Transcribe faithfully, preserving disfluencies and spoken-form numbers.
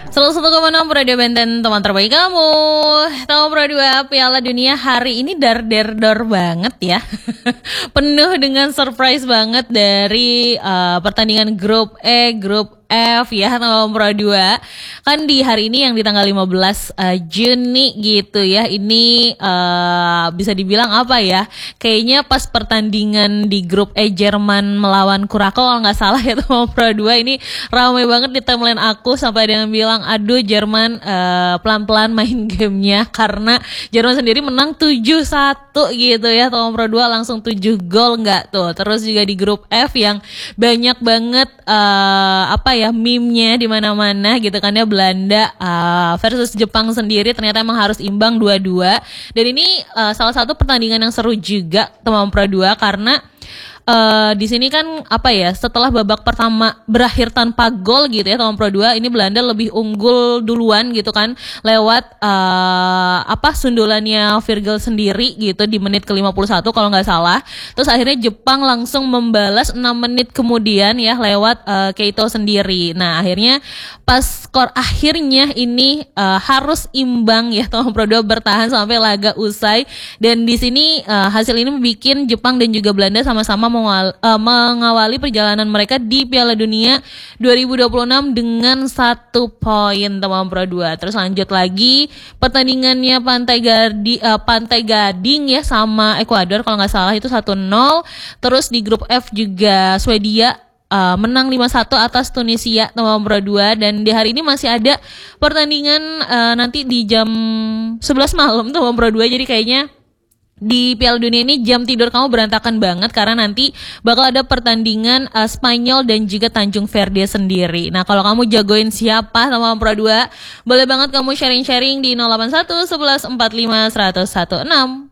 Selalu satu koma enam Radio Benten, teman terbaik kamu. Tahu Pro dua Piala Dunia hari ini dar der dor banget ya. Penuh dengan surprise banget dari uh, pertandingan grup E, grup F ya, Tahu Pro dua. Kan di hari ini yang di tanggal lima belas uh, Juni gitu ya. Ini uh, bisa dibilang apa ya? Kayaknya pas pertandingan di grup E Jerman melawan Kurako kalau nggak salah ya, Tahu Pro dua ini ramai banget di timeline aku sampai ada yang bilang aduh Jerman uh, pelan-pelan main gamenya karena Jerman sendiri menang tujuh satu gitu ya. Tahu Pro dua langsung tujuh gol nggak tuh. Terus juga di grup F yang banyak banget uh, apa ya meme-nya di mana-mana gitu kan ya, Belanda uh, versus Jepang sendiri ternyata emang harus imbang dua-dua. Dan ini uh, salah satu pertandingan yang seru juga teman Pro dua karena Uh, di sini kan apa ya, setelah babak pertama berakhir tanpa gol gitu ya, tahun Pro dua ini Belanda lebih unggul duluan gitu kan lewat uh, apa sundulannya Virgil sendiri gitu di menit ke lima puluh satu kalau nggak salah. Terus akhirnya Jepang langsung membalas enam menit kemudian ya lewat uh, Keito sendiri. Nah akhirnya pas skor akhirnya ini uh, harus imbang ya, tahun Pro dua bertahan sampai laga usai. Dan di sini uh, hasil ini membuat Jepang dan juga Belanda sama-sama mengawali perjalanan mereka di Piala Dunia dua ribu dua puluh enam dengan satu poin teman Pro dua. Terus lanjut lagi pertandingannya Pantai Gadi, uh, Pantai Gading ya sama Ekuador kalau nggak salah itu satu nol. Terus di grup F juga Swedia uh, menang lima satu atas Tunisia teman Pro dua. Dan di hari ini masih ada pertandingan uh, nanti di jam sebelas malam teman Pro dua. Jadi kayaknya di Piala Dunia ini jam tidur kamu berantakan banget karena nanti bakal ada pertandingan uh, Spanyol dan juga Tanjung Verde sendiri. Nah kalau kamu jagoin siapa sama Pro dua, boleh banget kamu sharing-sharing di nol delapan satu, sebelas, empat puluh lima, seratus enam belas.